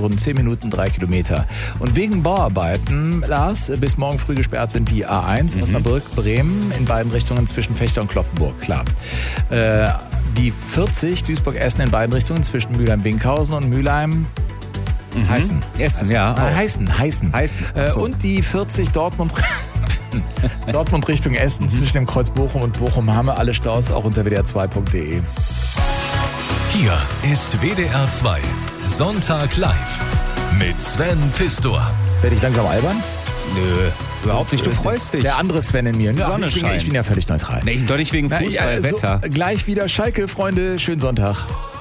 rund 10 Minuten, 3 Kilometer. Und wegen Bauarbeiten, Lars, bis morgen früh gesperrt sind die A1, Osnabrück, Bremen, in beiden Richtungen zwischen Fechter und Cloppenburg, klar. Die 40, Duisburg-Essen in beiden Richtungen zwischen Mülheim-Winkhausen und Mülheim... Heißen. Essen, ja. Heißen. So. Und die 40 Dortmund Richtung Essen zwischen dem Kreuz Bochum und Bochum-Hamme. Alle Staus auch unter wdr2.de. Hier ist WDR 2 Sonntag live mit Sven Pistor. Werde ich langsam albern? Nö, überhaupt nicht. Du freust dich. Der andere Sven in mir. Die Sonne scheint. Ich bin ja völlig neutral. Nee, doch nicht wegen Fußball, Wetter. Gleich wieder Schalke, Freunde. Schönen Sonntag.